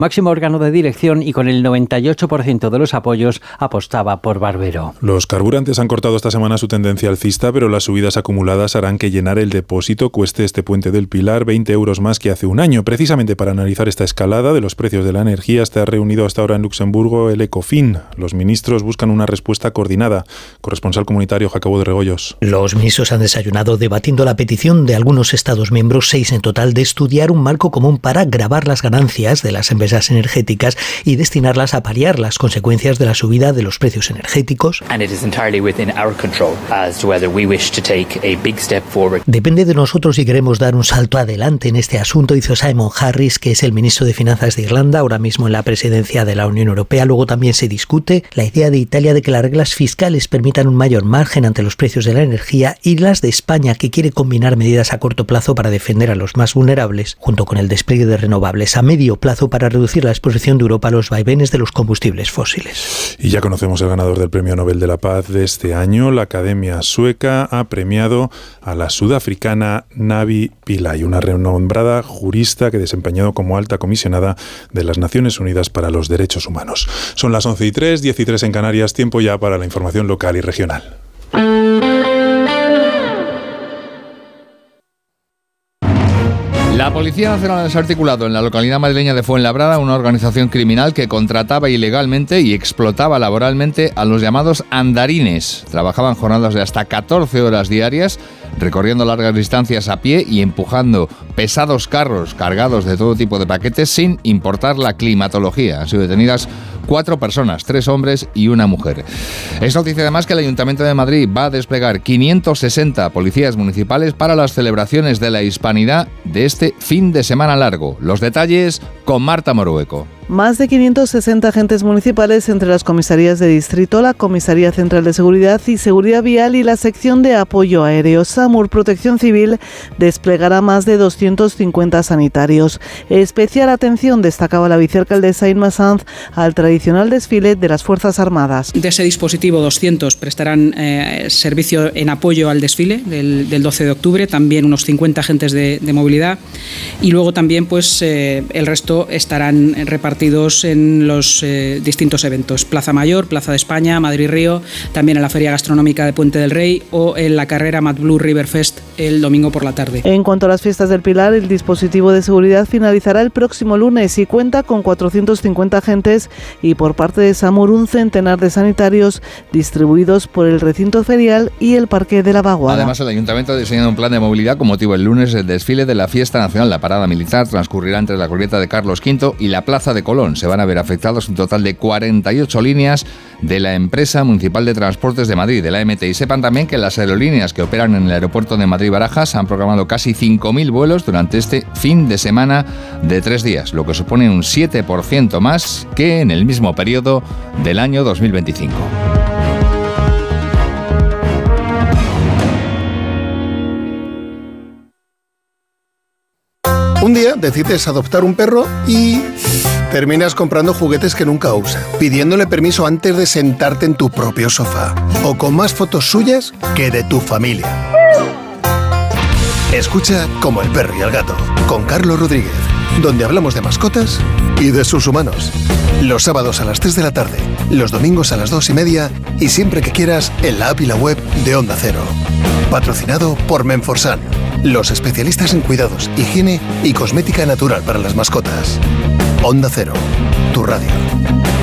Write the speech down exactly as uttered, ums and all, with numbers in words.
máximo órgano de dirección, y con el noventa y ocho por ciento de los apoyos apostaba por Barbero. Los carburantes han cortado esta semana su tendencia alcista, pero las subidas acumuladas harán que llenar el depósito cueste este Puente del Pilar veinte euros más que hace un año. Precisamente para analizar esta escalada de los precios de la energía está reunido hasta ahora en Luxemburgo el Ecofin. Los ministros buscan una respuesta coordinada. Corresponsal comunitario Jacobo de Regoyos. Los ministros han desayunado debatiendo la petición de algunos Estados miembros, seis en total, de estudiar un marco común para gravar las ganancias de las empresas energéticas y destinarlas a paliar las consecuencias de la subida de los precios energéticos. Depende de nosotros si queremos dar un salto adelante en este asunto, dijo Simon Harris, que es el ministro de Finanzas de Irlanda, ahora mismo en la presidencia de la Unión Europea. Luego también se discute la idea de Italia de que las reglas fiscales permitan un mayor margen ante los precios de la energía, y las de España, que quiere combinar medidas a corto plazo para defender a los más vulnerables, junto con el despliegue de renovables a medio plazo para reducir la exposición de Europa a los vaivenes de los combustibles fósiles. Y ya conocemos el ganador del Premio Nobel de la Paz de este año. La Academia Sueca ha premiado a la sudafricana Navi Pillay, una renombrada jurista que desempeñado como alta comisionada de las Naciones Unidas para los Derechos Humanos. Son las once y tres, diez y tres en Canarias, tiempo ya para la información local y regional. La Policía Nacional ha desarticulado en la localidad madrileña de Fuenlabrada una organización criminal que contrataba ilegalmente y explotaba laboralmente a los llamados andarines. Trabajaban jornadas de hasta catorce horas diarias, recorriendo largas distancias a pie y empujando pesados carros cargados de todo tipo de paquetes sin importar la climatología. Han sido detenidas cuatro personas, tres hombres y una mujer. Es noticia además que el Ayuntamiento de Madrid va a desplegar quinientos sesenta policías municipales para las celebraciones de la Hispanidad de este fin de semana largo. Los detalles con Marta Morueco. Más de quinientos sesenta agentes municipales entre las comisarías de distrito, la Comisaría Central de Seguridad y Seguridad Vial y la sección de apoyo aéreo. SAMUR Protección Civil desplegará más de doscientos cincuenta sanitarios. Especial atención, destacaba la vicealcaldesa Inma Sanz, al tradicional desfile de las Fuerzas Armadas. De ese dispositivo, doscientos prestarán eh, servicio en apoyo al desfile del, del doce de octubre, también unos cincuenta agentes de, de movilidad, y luego también pues eh, el resto estarán repartidos en los eh, distintos eventos: Plaza Mayor, Plaza de España, Madrid-Río, también en la Feria Gastronómica de Puente del Rey o en la carrera MadBlue River Fest el domingo por la tarde. En cuanto a las fiestas del Pilar, el dispositivo de seguridad finalizará el próximo lunes y cuenta con cuatrocientos cincuenta agentes y por parte de SAMUR un centenar de sanitarios distribuidos por el recinto ferial y el Parque de la Vaguada. Además, el Ayuntamiento ha diseñado un plan de movilidad con motivo el lunes del desfile de la Fiesta Nacional. La parada militar transcurrirá entre la glorieta de Carlos quinto y la Plaza de Colón. Se van a ver afectados un total de cuarenta y ocho líneas de la empresa municipal de transportes de Madrid, de la M T. Y sepan también que las aerolíneas que operan en el aeropuerto de Madrid-Barajas han programado casi cinco mil vuelos durante este fin de semana de tres días, lo que supone un siete por ciento más que en el mismo periodo del año dos mil veinticinco. Un día decides adoptar un perro y terminas comprando juguetes que nunca usa, pidiéndole permiso antes de sentarte en tu propio sofá, o con más fotos suyas que de tu familia. Escucha Como el perro y el gato, con Carlos Rodríguez, donde hablamos de mascotas y de sus humanos. Los sábados a las tres de la tarde, los domingos a las dos y media y siempre que quieras en la app y la web de Onda Cero. Patrocinado por Menforsan, los especialistas en cuidados, higiene y cosmética natural para las mascotas. Onda Cero, tu radio.